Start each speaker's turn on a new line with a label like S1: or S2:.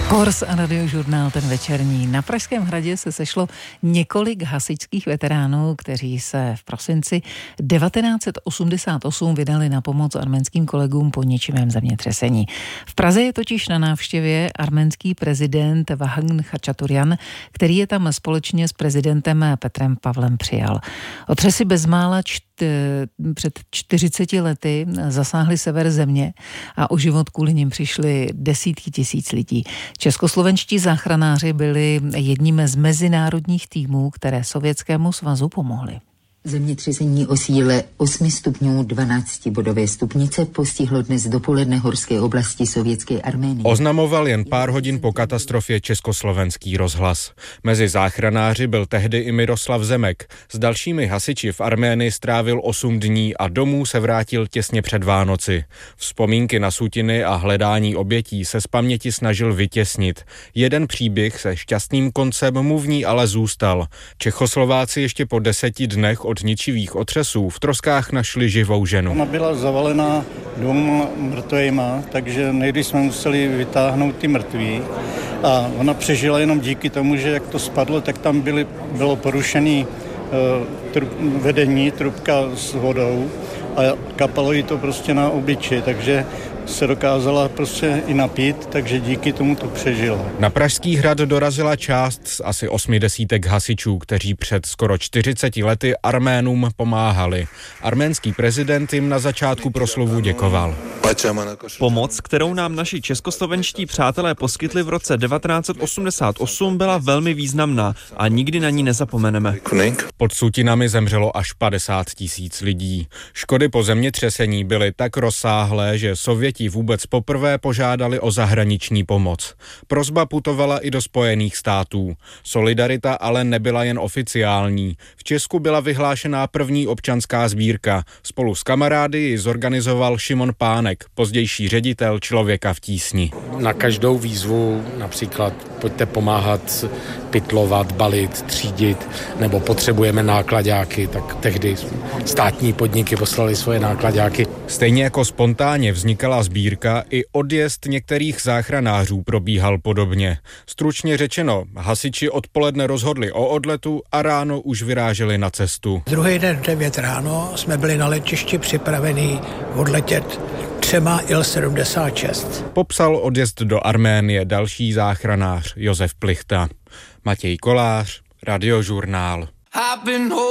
S1: Kors a Radiožurnál, ten večerní. Na Pražském hradě se sešlo několik hasičských veteránů, kteří se v prosinci 1988 vydali na pomoc arménským kolegům po ničivém zemětřesení. V Praze je totiž na návštěvě arménský prezident Vahagn Chačaturian, který je tam společně s prezidentem Petrem Pavlem přijal. Otřesy bezmála před 40 lety zasáhly sever země a o život kvůli nim přišly desítky tisíc lidí. Českoslovenští záchranáři byli jedním z mezinárodních týmů, které Sovětskému svazu pomohly.
S2: Zemětřesení o síle 8 stupňů 12-bodové stupnice postihlo dnes dopoledne horské oblasti sovětské Arménie.
S3: Oznamoval jen pár hodin po katastrofě Československý rozhlas. Mezi záchranáři byl tehdy i Miroslav Zemek. S dalšími hasiči v Arménii strávil 8 dní a domů se vrátil těsně před Vánoci. Vzpomínky na sutiny a hledání obětí se z paměti snažil vytěsnit. Jeden příběh se šťastným koncem mu v ní ale zůstal. Čechoslováci ještě po 10 dnech od ničivých otřesů v troskách našli živou ženu.
S4: Ona byla zavalená 2 mrtvejma, takže nejdy jsme museli vytáhnout ty mrtví a ona přežila jenom díky tomu, že jak to spadlo, tak tam bylo porušený vedení, trubka s vodou a kapalo jí to prostě na obličej, takže se dokázala prostě i napít, takže díky tomu to přežila.
S3: Na Pražský hrad dorazila část z asi 80 hasičů, kteří před skoro 40 lety Arménům pomáhali. Arménský prezident jim na začátku proslovu děkoval.
S5: Pomoc, kterou nám naši českoslovenští přátelé poskytli v roce 1988, byla velmi významná a nikdy na ní nezapomeneme.
S3: Pod sutinami zemřelo až 50 000 lidí. Škody po zemětřesení byly tak rozsáhlé, že Sověti vůbec poprvé požádali o zahraniční pomoc. Prosba putovala i do Spojených států. Solidarita ale nebyla jen oficiální. V Česku byla vyhlášená první občanská sbírka. Spolu s kamarády ji zorganizoval Šimon Pánek, pozdější ředitel Člověka v tísni.
S6: Na každou výzvu, například pojďte pomáhat pytlovat, balit, třídit, nebo potřebujeme náklaďáky, tak tehdy státní podniky poslali svoje náklaďáky.
S3: Stejně jako spontánně vznikala sbírka, i odjezd některých záchranářů probíhal podobně. Stručně řečeno, hasiči odpoledne rozhodli o odletu a ráno už vyráželi na cestu.
S7: Druhý den 9 ráno jsme byli na letišti připravení odletět 3 Il-76.
S3: Popsal odjezd do Arménie další záchranář Josef Plichta. Matěj Kolář, Radiožurnál.